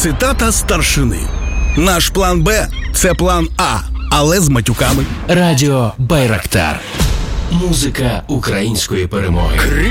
Цитата старшини. Наш план Б – це план А, але з матюками. Радіо Байрактар. Музика української перемоги.